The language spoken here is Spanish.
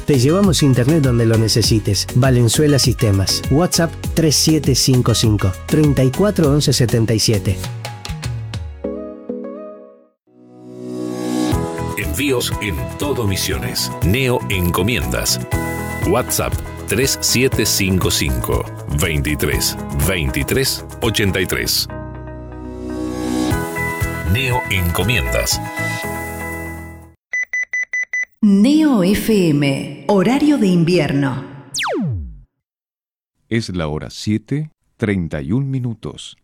Te llevamos internet donde lo necesites. Valenzuela Sistemas. WhatsApp 3755 34 11 77. Envíos en todo Misiones. Neo Encomiendas. WhatsApp 3755 23 23 83. Neo Encomiendas. Neo FM, horario de invierno. Es la hora 7:31.